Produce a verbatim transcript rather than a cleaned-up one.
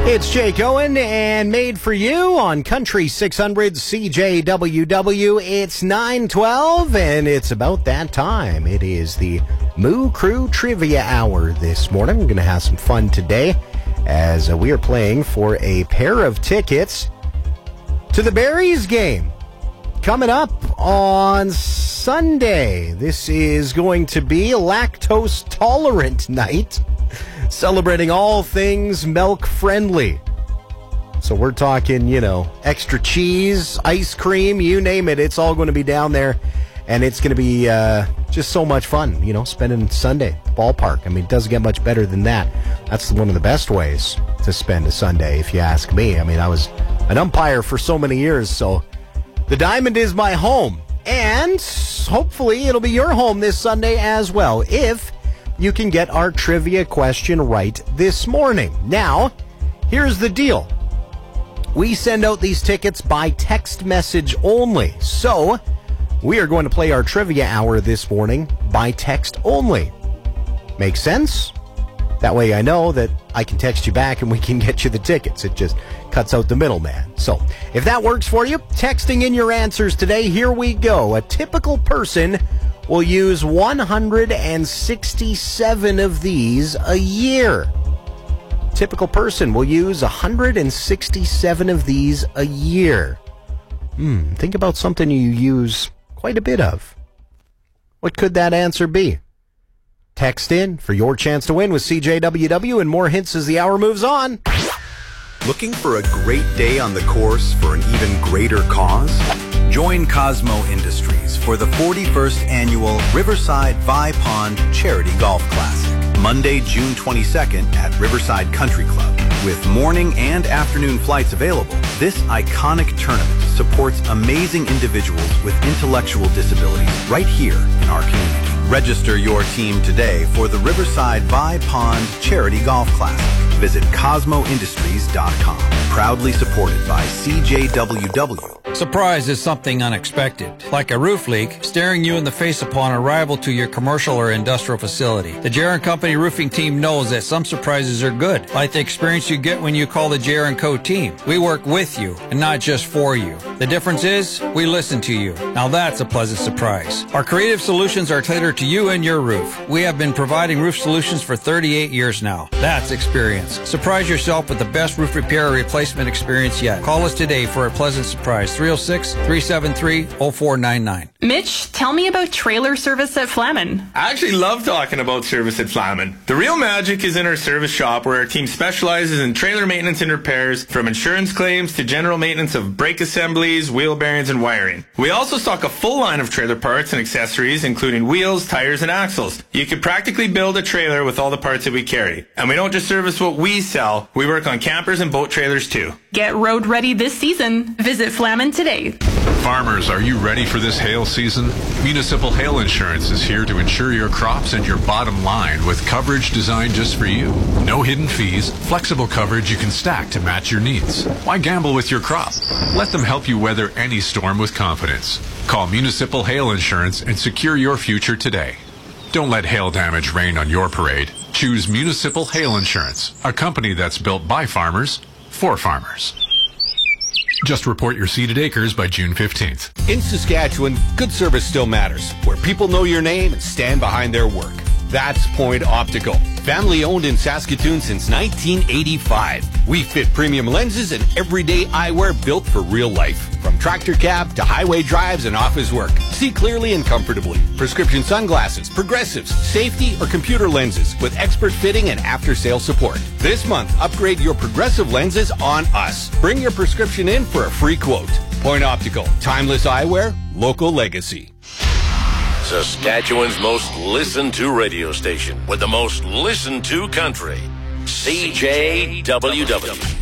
It's Jake Owen and Made for You on Country six hundred C J W W. It's nine twelve and it's about that time. It is the Moo Crew Trivia Hour this morning. We're going to have some fun today as uh, we are playing for a pair of tickets to the Berries game coming up on Sunday. This is going to be a lactose tolerant night, celebrating all things milk friendly. So we're talking, you know, extra cheese, ice cream, you name it. It's all going to be down there, and it's going to be uh, just so much fun, you know, spending Sunday ballpark. I mean, it doesn't get much better than that. That's one of the best ways to spend a Sunday, if you ask me. I mean, I was an umpire for so many years, so the Diamond is my home, and hopefully it'll be your home this Sunday as well, if you can get our trivia question right this morning. Now, here's the deal. We send out these tickets by text message only. So, we are going to play our trivia hour this morning by text only. Make sense? That way I know that I can text you back and we can get you the tickets. It just cuts out the middleman. So, if that works for you, texting in your answers today, here we go. A typical person will use one hundred sixty-seven of these a year. Typical person will use one hundred sixty-seven of these a year. Hmm, think about something you use quite a bit of. What could that answer be? Text in for your chance to win with C J W W and more hints as the hour moves on. Looking for a great day on the course for an even greater cause? Join Cosmo Industries for the forty-first Annual Riverside Vi Pond Charity Golf Classic, Monday, June twenty-second at Riverside Country Club. With morning and afternoon flights available, this iconic tournament supports amazing individuals with intellectual disabilities right here in our community. Register your team today for the Riverside Vi Pond Charity Golf Classic. Visit Cosmo Industries dot com. Proudly supported by C J W W. Surprise is something unexpected, like a roof leak staring you in the face upon arrival to your commercial or industrial facility. The J R and Company roofing team knows that some surprises are good, like the experience you get when you call the J R and Co team. We work with you and not just for you. The difference is we listen to you. Now that's a pleasant surprise. Our creative solutions are tailored to you and your roof. We have been providing roof solutions for thirty-eight years now. That's experience. Surprise yourself with the best roof repair or replacement experience yet. Call us today for a pleasant surprise. three oh six, three seven three, oh four nine nine. Mitch, tell me about trailer service at Flamin. I actually love talking about service at Flamin. The real magic is in our service shop, where our team specializes in trailer maintenance and repairs, from insurance claims to general maintenance of brake assemblies, wheel bearings, and wiring. We also stock a full line of trailer parts and accessories, including wheels, tires, and axles. You can practically build a trailer with all the parts that we carry. And we don't just service what we sell, we work on campers and boat trailers too. Get road ready this season. Visit Flamin today. Farmers, are you ready for this hail season? Municipal Hail Insurance is here to insure your crops and your bottom line with coverage designed just for you. No hidden fees, flexible coverage you can stack to match your needs. Why gamble with your crop? Let them help you weather any storm with confidence. Call Municipal Hail Insurance and secure your future today. Don't let hail damage rain on your parade. Choose Municipal Hail Insurance, a company that's built by farmers, for farmers. Just report your seeded acres by June fifteenth. In Saskatchewan, good service still matters, where people know your name and stand behind their work. That's Point Optical. Family owned in Saskatoon since nineteen eighty-five. We fit premium lenses and everyday eyewear built for real life. From tractor cab to highway drives and office work. See clearly and comfortably. Prescription sunglasses, progressives, safety, or computer lenses with expert fitting and after-sale support. This month, upgrade your progressive lenses on us. Bring your prescription in for a free quote. Point Optical. Timeless eyewear, local legacy. Saskatchewan's most listened to radio station with the most listened to country. C J W W.